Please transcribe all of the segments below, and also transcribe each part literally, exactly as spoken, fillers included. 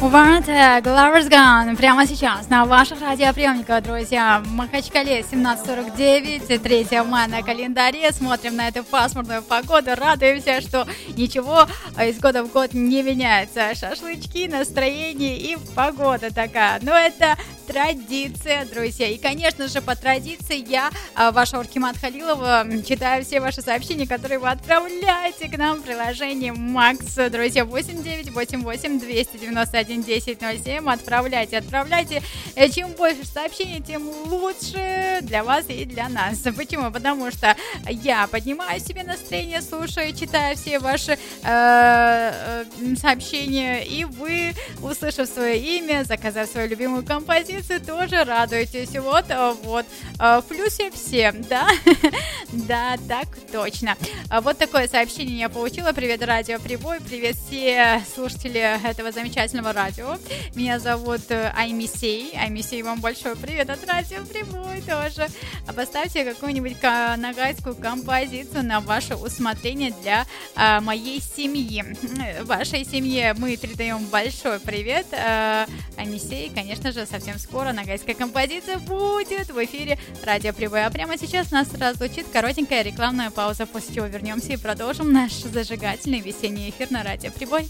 What a Glover's Gone прямо сейчас на ваших радиоприемниках, друзья. В Махачкале семнадцать сорок девять, третьего мая на календаре. Смотрим на эту пасмурную погоду, радуемся, что ничего из года в год не меняется. Шашлычки, настроение и погода такая. Но это традиция, друзья. И, конечно же, по традиции я, ваша Уркимат Халилова, читаю все ваши сообщения, которые вы отправляете к нам в приложении Макс. Друзья, восемь девять восемь восемь двести девяносто один десять ноль семь. Отправляйте, отправляйте. Чем больше сообщений, тем лучше для вас и для нас. Почему? Потому что я поднимаю себе настроение, слушаю, читаю все ваши э, сообщения, и вы, услышав свое имя, заказав свою любимую композицию, тоже радуетесь. Вот, вот. В плюсе все, да? Да, так точно. Вот такое сообщение я получила. Привет, Радио Прибой. Привет все слушатели этого замечательного радио. Меня зовут Аймисей. Аймисей, вам большой привет от Радио Прибой тоже. Поставьте какую-нибудь нагайскую композицию на ваше усмотрение для а, моей семьи. Вашей семье мы передаем большой привет. А, Аймисей, конечно же, совсем скоро нагайская композиция будет в эфире Радио Прибой. А прямо сейчас нас разлучит коротенькая рекламная пауза, после чего вернемся и продолжим наш зажигательный весенний эфир на Радио Прибой.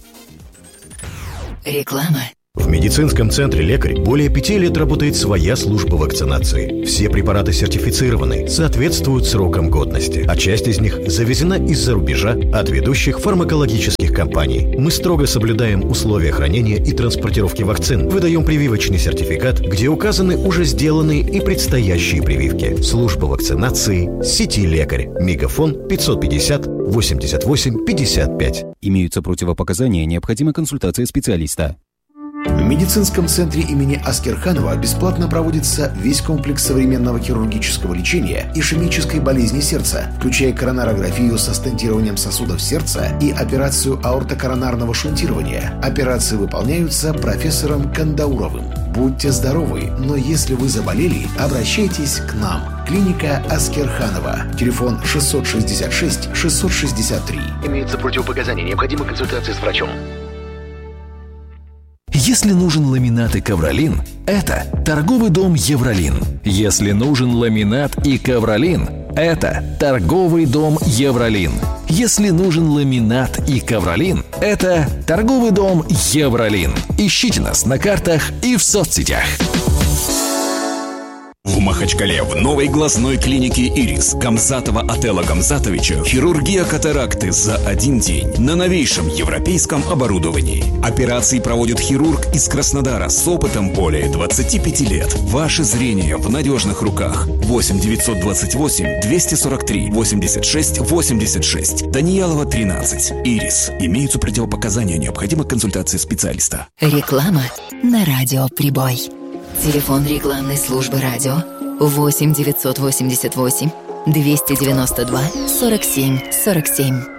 Реклама. В медицинском центре «Лекарь» более пяти лет работает своя служба вакцинации. Все препараты сертифицированы, соответствуют срокам годности, а часть из них завезена из-за рубежа от ведущих фармакологических компаний. Мы строго соблюдаем условия хранения и транспортировки вакцин, выдаем прививочный сертификат, где указаны уже сделанные и предстоящие прививки. Служба вакцинации сети «Лекарь». Мегафон пятьсот пятьдесят восемьдесят восемь пятьдесят пять. Имеются противопоказания, необходима консультация специалиста. В медицинском центре имени Аскерханова бесплатно проводится весь комплекс современного хирургического лечения ишемической болезни сердца, включая коронарографию со стентированием сосудов сердца и операцию аортокоронарного шунтирования. Операции выполняются профессором Кандауровым. Будьте здоровы, но если вы заболели, обращайтесь к нам. Клиника Аскерханова. Телефон шестьсот шестьдесят шесть шестьсот шестьдесят три. Имеются противопоказания, необходима консультация с врачом. Если нужен ламинат и ковролин, это торговый дом «Евролин». Если нужен ламинат и ковролин, это торговый дом «Евролин». Если нужен ламинат и ковролин, это торговый дом «Евролин». Ищите нас на картах и в соцсетях. В Махачкале в новой глазной клинике «Ирис» Гамзатова Отелла Гамзатовича хирургия катаракты за один день на новейшем европейском оборудовании. Операции проводит хирург из Краснодара с опытом более двадцати пяти лет. Ваше зрение в надежных руках. восемь девятьсот двадцать восемь двести сорок три восемьдесят шесть восемьдесят шесть. Даниялова, тринадцать. «Ирис». Имеются противопоказания, необходима консультация специалиста. Реклама на Радио Прибой. Телефон рекламной службы радио восемь девятьсот восемьдесят восемь двести девяносто два сорок семь сорок семь.